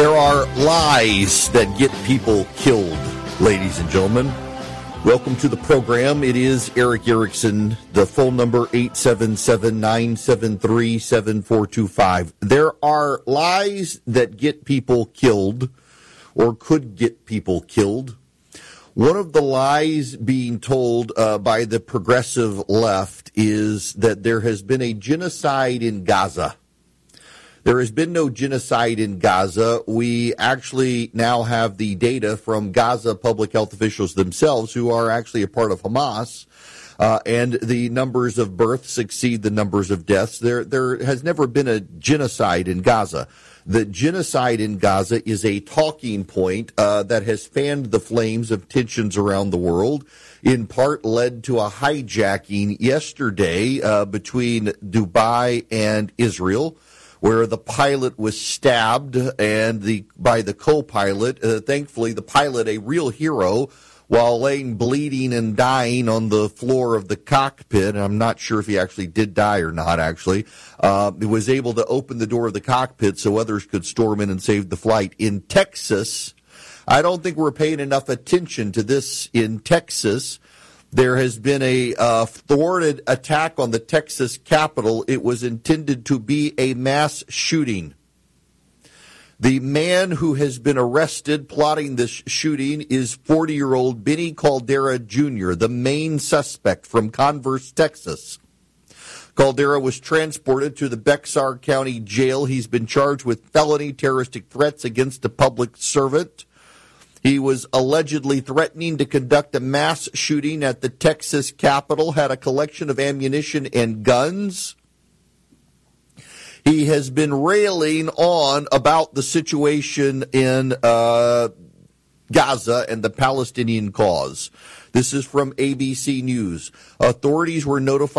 There are lies that get people killed, ladies and gentlemen. Welcome to the program. It is Erick Erickson. The phone number 877-973-7425. There are lies that get people killed or could get people killed. One of the lies being told by the progressive left is that there has been a genocide in Gaza. There has been no genocide in Gaza. We actually now have the data from Gaza public health officials themselves, who are actually a part of Hamas, and the numbers of births exceed the numbers of deaths. There has never been a genocide in Gaza. The genocide in Gaza is a talking point that has fanned the flames of tensions around the world, in part led to a hijacking yesterday between Dubai and Israel, where the pilot was stabbed and by the co-pilot. Thankfully, the pilot, a real hero, while laying bleeding and dying on the floor of the cockpit. I'm not sure if he actually did die or not, actually. Was able to open the door of the cockpit so others could storm in and save the flight. In Texas, I don't think we're paying enough attention to this in Texas. There has been a thwarted attack on the Texas Capitol. It was intended to be a mass shooting. The man who has been arrested plotting this shooting is 40-year-old Benny Caldera Jr., the main suspect from Converse, Texas. Caldera was transported to the Bexar County Jail. He's been charged with felony terroristic threats against a public servant. He was allegedly threatening to conduct a mass shooting at the Texas Capitol, had a collection of ammunition and guns. He has been railing on about the situation in Gaza and the Palestinian cause. This is from ABC News. Authorities were notified